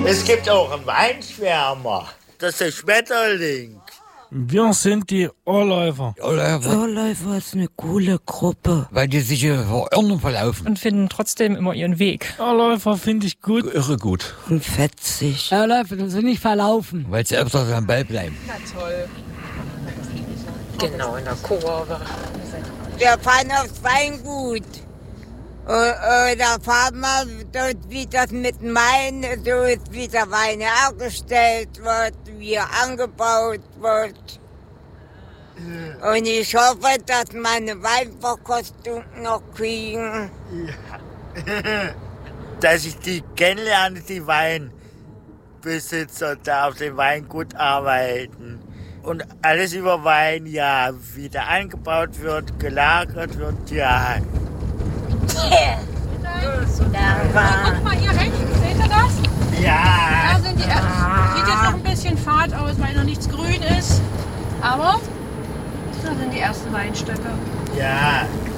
Es gibt auch einen Weinschwärmer. Das ist der Schmetterling. Wir sind die Ohrläufer. Ohrläufer ist eine coole Gruppe. Weil die sich verirren verlaufen. Und finden trotzdem immer ihren Weg. Ohrläufer finde ich gut. Irre gut. Und fetzig. Ohrläufer, das sind nicht verlaufen. Weil sie öfters am Ball bleiben. Na toll. Genau, in der Kurve. Wir fahren aufs Weingut. Da fahren wir dort, wie das mit dem Wein so ist, wie der Wein hergestellt wird, wie er angebaut wird. Und ich hoffe, dass meine Weinverkostung noch kriegen. Ja. Dass ich die kennenlerne, die Weinbesitzer, da auf dem Weingut arbeiten. Und alles über Wein, ja, wie der angebaut wird, gelagert wird, ja. Guck mal hier rechts, seht ihr das? Ja. Da sind die ersten. Sieht jetzt noch ein bisschen fad aus, weil noch nichts grün ist. Aber da sind die ersten Weinstöcke. Ja.